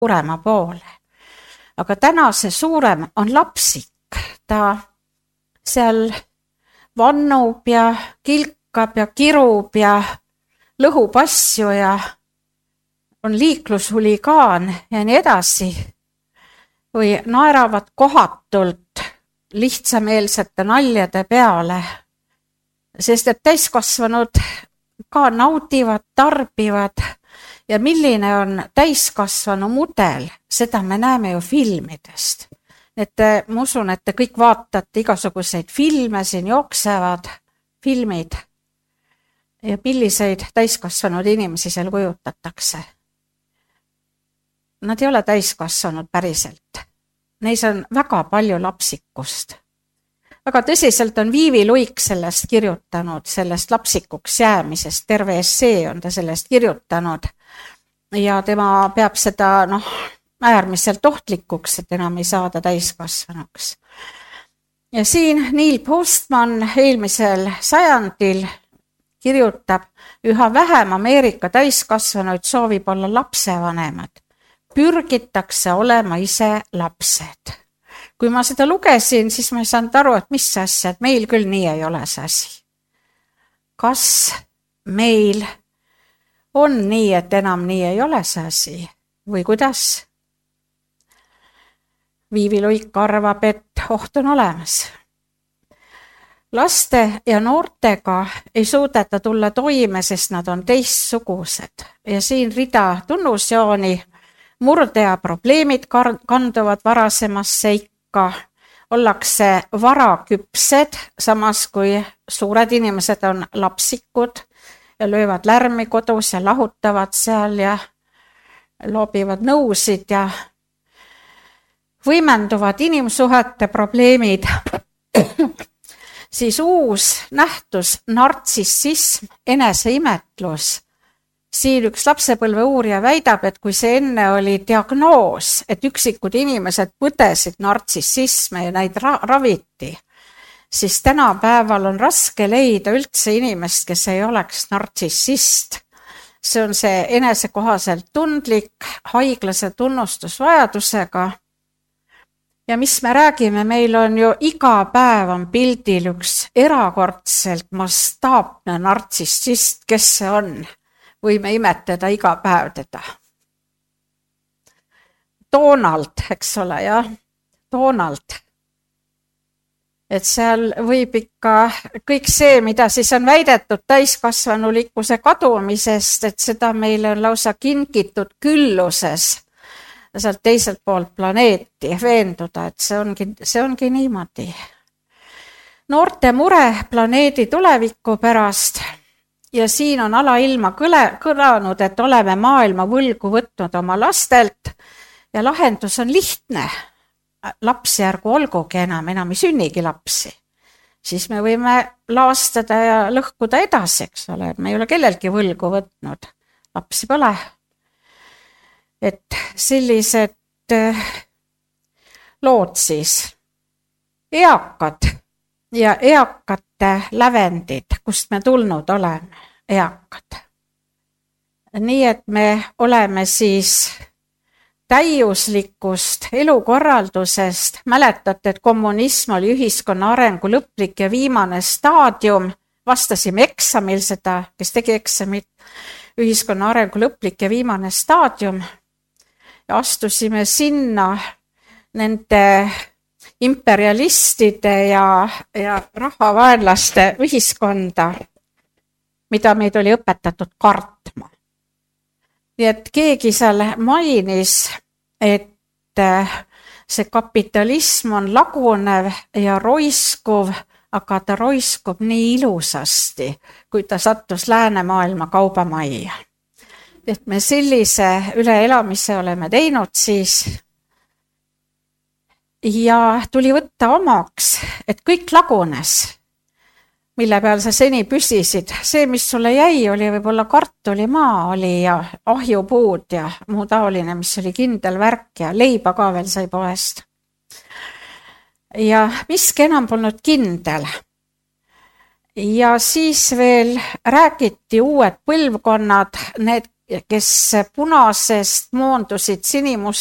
suurema poole. Aga täna see suurem on lapsik. Ta seal vannub ja kilkab ja kirub ja lõhub asju ja on liiklushuligaan ja nii edasi. Või naeravad kohatult lihtsameelsete naljade peale, sest et täiskasvanud ka naudivad, tarbivad ja milline on täiskasvanu mudel, seda me näeme ju filmidest. Ma usun, et te kõik vaatate igasuguseid filme, siin jooksevad filmid ja milliseid täiskasvanud inimesi seal kujutatakse. Nad ei ole täiskasvanud päriselt. Neis on väga palju lapsikust. Väga tõsiselt on Viivi Luik sellest kirjutanud, sellest lapsikuks jäämisest, terve essee on ta sellest kirjutanud ja tema peab seda äärmiselt ohtlikuks, et enam ei saada täiskasvanuks. Ja siin Neil Postman eelmisel sajandil kirjutab, üha vähem Ameerika täiskasvanuid soovib olla lapsevanemad. Pürgitakse olema ise lapsed. Kui ma seda lugesin, siis ma ei saanud aru, et mis asja, et meil küll nii ei ole see asi. Kas meil on nii, et enam nii ei ole see asi või kuidas? Viivi Luik arvab, et oht on olemas. Laste ja noortega ei suudeta tulla toime, sest nad on teistsugused. Ja siin rida tunnusjooni, murde ja probleemid kanduvad varasemasse ikka, ollakse varaküpsed, samas kui suured inimesed on lapsikud ja löövad lärmi kodus ja lahutavad seal ja loobivad nõusid ja võimenduvad inimsuhete probleemid. Siis uus nähtus, nartsissism, eneseimetlus. Siin üks lapsepõlve uurija väidab, et kui see enne oli diagnoos, et üksikud inimesed põdesid nartsissisme ja neid raviti, siis tänapäeval on raske leida üldse inimest, kes ei oleks nartsissist. See on see enesekohaselt tundlik, haiglase tunnustusvajadusega. Ja mis me räägime, meil on ju iga päev on pildil üks erakordselt mastaapne nartsissist, kes see on. Võime imetleda iga päev teda. Donald, eks ole, jah, Donald. Et seal võib ikka kõik see, mida siis on väidetud täiskasvanulikkuse kadumisest, et seda meile on lausa kingitud külluses sealt teiselt poolt planeeti veenduda, et see ongi niimoodi. Noorte mure planeedi tuleviku pärast ja siin on alailma kõlanud, et oleme maailma võlgu võtnud oma lastelt ja lahendus on lihtne. Lapsi ärgu olgugi enam ei sünnigi lapsi. Siis me võime laastada ja lõhkuda edasi, eks ole, me ei ole kellelgi võlgu võtnud. Lapsi pole. Et sellised lood siis, eakad ja eakate lävendid, kust me tulnud oleme, eakad. Nii et me oleme siis täiuslikust elukorraldusest, mäletate, et kommunism oli ühiskonna arengu lõplik ja viimane staadium, vastasime eksamil seda, kes tegi eksamit, ühiskonna arengu lõplik ja viimane staadium, ja astusime sinna nende imperialistide ja rahvavaenlaste ühiskonda, mida meid oli õpetatud kartma. Nii et keegi seal mainis, et see kapitalism on lagunev ja roiskuv, aga ta roiskub nii ilusasti, kui ta sattus läänemaailma kaubamajja. Et me sellise üleelamise oleme teinud siis ja tuli võtta omaks, et kõik lagunes, mille peal sa seni püsisid. See, mis sulle jäi, oli võib-olla kartulimaa oli ja ahjupuud ja muu taoline, mis oli kindel värk ja leiba ka veel sai poest. Ja miski enam polnud kindel. Ja siis veel räägiti uued põlvkonnad, need kes punasest moondusid